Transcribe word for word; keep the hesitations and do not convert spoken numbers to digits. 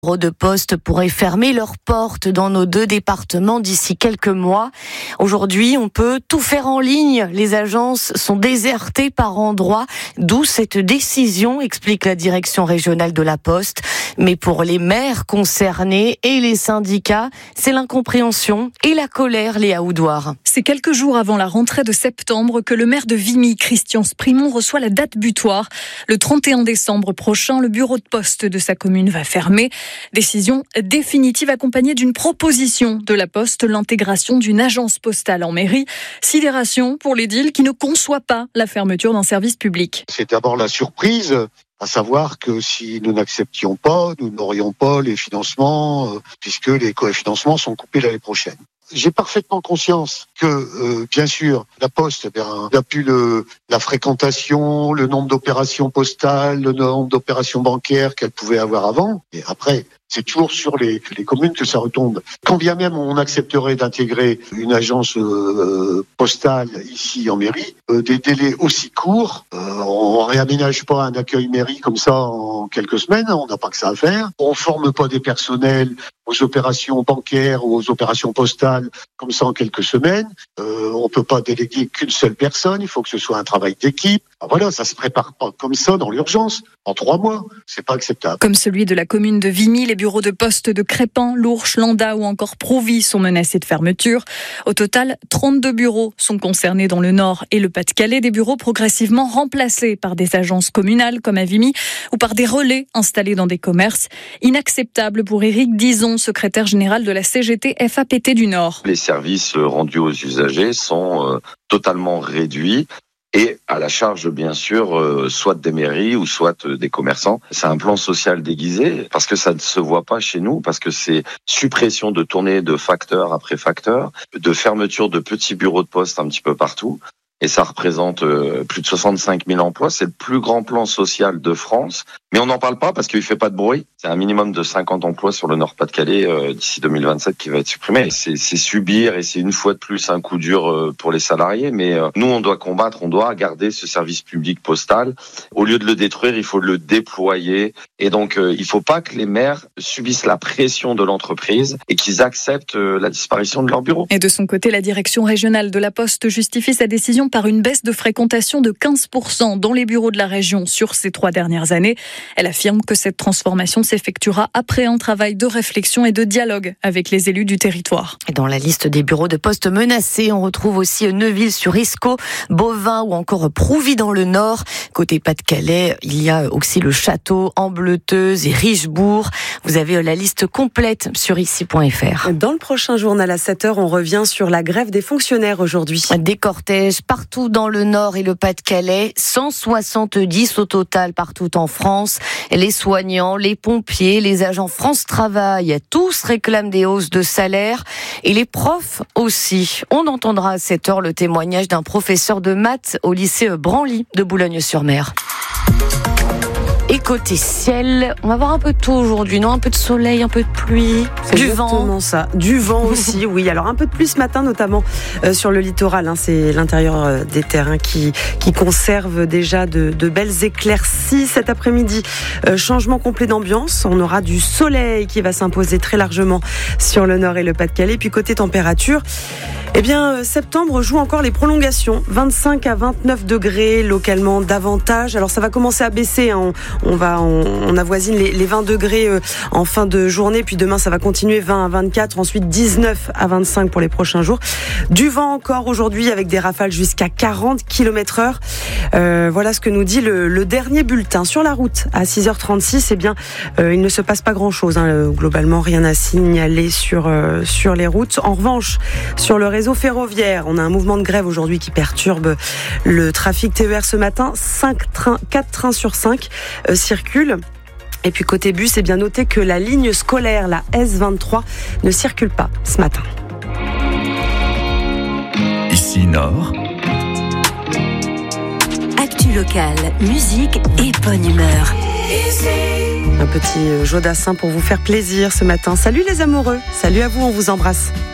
bureaux de poste pourraient fermer leurs portes dans nos deux départements d'ici quelques mois. Aujourd'hui, on peut tout faire en ligne. Les agences sont désertées par endroits, d'où cette décision, explique la direction régionale de la Poste. Mais pour les maires concernés et les syndicats, c'est l'incompréhension et la colère, Léa Oudouard. C'est quelques jours avant la rentrée de septembre que le maire de Vimy, Christian Sprimont, reçoit la date butoir. Le trente et un décembre prochain, le bureau de poste de sa commune va fermer. Décision définitive accompagnée d'une proposition de la Poste, l'intégration d'une agence postale en mairie. Sidération pour l'édile qui ne conçoit pas la fermeture d'un service public. C'est d'abord la surprise, à savoir que si nous n'acceptions pas, nous n'aurions pas les financements, euh, puisque les cofinancements sont coupés l'année prochaine. J'ai parfaitement conscience que, euh, bien sûr, la Poste eh bien, n'a plus le, la fréquentation, le nombre d'opérations postales, le nombre d'opérations bancaires qu'elle pouvait avoir avant. Et après, c'est toujours sur les, les communes que ça retombe. Quand bien même on accepterait d'intégrer une agence euh, postale ici en mairie, euh, des délais aussi courts, euh, on réaménage pas un accueil mairie comme ça en quelques semaines, on n'a pas que ça à faire. On forme pas des personnels aux opérations bancaires ou aux opérations postales comme ça en quelques semaines. Euh, on peut pas déléguer qu'une seule personne, il faut que ce soit un travail d'équipe. Ah, voilà, ça se prépare pas comme ça dans l'urgence, en trois mois. C'est pas acceptable. Comme celui de la commune de Vimy, les bureaux de poste de Crépin, Lourches, Landa ou encore Prouvy sont menacés de fermeture. Au total, trente-deux bureaux sont concernés dans le Nord et le Pas-de-Calais, des bureaux progressivement remplacés par des agences communales comme à Vimy ou par des relais installés dans des commerces. Inacceptable pour Éric Dizon, secrétaire général de la C G T F A P T du Nord. Les services rendus aux usagers sont euh, totalement réduits. Et à la charge, bien sûr, euh, soit des mairies ou soit euh, des commerçants. C'est un plan social déguisé parce que ça ne se voit pas chez nous, parce que c'est suppression de tournées de facteur après facteur, de fermeture de petits bureaux de poste un petit peu partout. Et ça représente euh, plus de soixante-cinq mille emplois. C'est le plus grand plan social de France. Mais on n'en parle pas parce qu'il fait pas de bruit. C'est un minimum de cinquante emplois sur le Nord-Pas-de-Calais euh, d'ici deux mille vingt-sept qui va être supprimé. C'est, c'est subir et c'est une fois de plus un coup dur euh, pour les salariés. Mais euh, nous, on doit combattre, on doit garder ce service public postal. Au lieu de le détruire, il faut le déployer. Et donc, euh, il faut pas que les maires subissent la pression de l'entreprise et qu'ils acceptent euh, la disparition de leur bureau. Et de son côté, la direction régionale de la Poste justifie sa décision par une baisse de fréquentation de quinze pour cent dans les bureaux de la région sur ces trois dernières années. Elle affirme que cette transformation s'effectuera après un travail de réflexion et de dialogue avec les élus du territoire. Et dans la liste des bureaux de poste menacés, on retrouve aussi Neuville-sur-Isco, Beauvais ou encore Prouvy dans le Nord. Côté Pas-de-Calais, il y a aussi le Château, Ambleteuse et Richebourg. Vous avez la liste complète sur ici point f r. Dans le prochain journal à sept heures, on revient sur la grève des fonctionnaires aujourd'hui. Des cortèges partout dans le Nord et le Pas-de-Calais, cent soixante-dix au total partout en France. Les soignants, les pompiers, les agents France Travail, tous réclament des hausses de salaire et les profs aussi. On entendra à cette heure le témoignage d'un professeur de maths au lycée Branly de Boulogne-sur-Mer. Et côté ciel, on va voir un peu de tout aujourd'hui, non ? Un peu de soleil, un peu de pluie, c'est du exactement vent. ça, du vent aussi, oui. Alors un peu de pluie ce matin, notamment euh, sur le littoral. Hein, c'est l'intérieur euh, des terrains qui qui conserve déjà de, de belles éclaircies. Cet après-midi, euh, changement complet d'ambiance. On aura du soleil qui va s'imposer très largement sur le Nord et le Pas-de-Calais. Puis côté température, eh bien euh, septembre joue encore les prolongations. vingt-cinq à vingt-neuf degrés localement davantage. Alors ça va commencer à baisser. Hein. On, On va, on, on avoisine les, les vingt degrés euh, en fin de journée, puis demain ça va continuer vingt à vingt-quatre, ensuite dix-neuf à vingt-cinq pour les prochains jours. Du vent encore aujourd'hui avec des rafales jusqu'à quarante kilomètres heure. Euh, voilà ce que nous dit le, le dernier bulletin. Sur la route à six heures trente-six, eh bien, euh, il ne se passe pas grand-chose. Hein, globalement, rien à signaler sur, euh, sur les routes. En revanche, sur le réseau ferroviaire, on a un mouvement de grève aujourd'hui qui perturbe le trafic T E R ce matin. cinq trains, quatre trains sur cinq euh, circulent. Et puis côté bus, c'est bien noté que la ligne scolaire, la S vingt-trois, ne circule pas ce matin. Ici Nord. Actu locale, musique et bonne humeur. Un petit Jodassin pour vous faire plaisir ce matin. Salut les amoureux, salut à vous, on vous embrasse.